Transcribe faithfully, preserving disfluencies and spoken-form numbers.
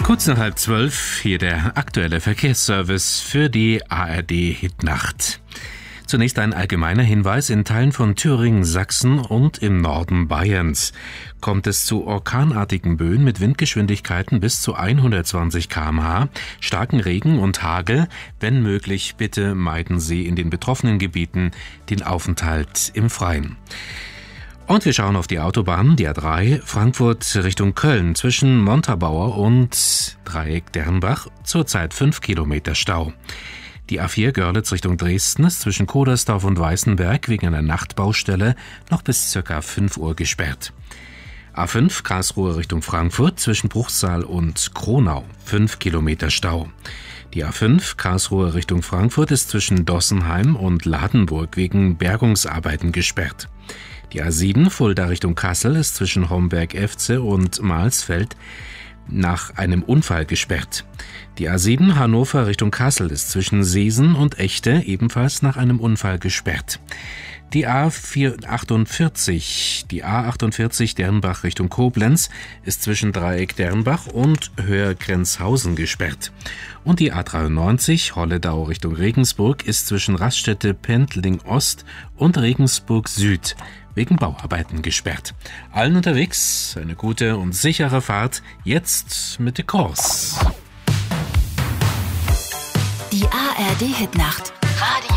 Kurz nach halb zwölf, hier der aktuelle Verkehrsservice für die A R D-Hitnacht. Zunächst ein allgemeiner Hinweis: In Teilen von Thüringen, Sachsen und im Norden Bayerns kommt es zu orkanartigen Böen mit Windgeschwindigkeiten bis zu hundertzwanzig Kilometer pro Stunde, starken Regen und Hagel. Wenn möglich, bitte meiden Sie in den betroffenen Gebieten den Aufenthalt im Freien. Und wir schauen auf die Autobahn, die A drei, Frankfurt Richtung Köln, zwischen Montabaur und Dreieck Dernbach, zurzeit fünf Kilometer Stau. Die A vier Görlitz Richtung Dresden ist zwischen Kodersdorf und Weißenberg wegen einer Nachtbaustelle noch bis ca. fünf Uhr gesperrt. A fünf Karlsruhe Richtung Frankfurt zwischen Bruchsal und Kronau, fünf Kilometer Stau. Die A fünf Karlsruhe Richtung Frankfurt ist zwischen Dossenheim und Ladenburg wegen Bergungsarbeiten gesperrt. Die A sieben Fulda Richtung Kassel ist zwischen Homberg-Efze und Mahlsfeld nach einem Unfall gesperrt. Die A sieben Hannover Richtung Kassel ist zwischen Seesen und Echte ebenfalls nach einem Unfall gesperrt. Die A achtundvierzig, die A achtundvierzig Dernbach Richtung Koblenz ist zwischen Dreieck Dernbach und Höher-Grenzhausen gesperrt. Und die A dreiundneunzig Holledau Richtung Regensburg ist zwischen Raststätte Pendling Ost und Regensburg Süd wegen Bauarbeiten gesperrt. Allen unterwegs eine gute und sichere Fahrt, jetzt mit der Kurs. Die A R D-Hitnacht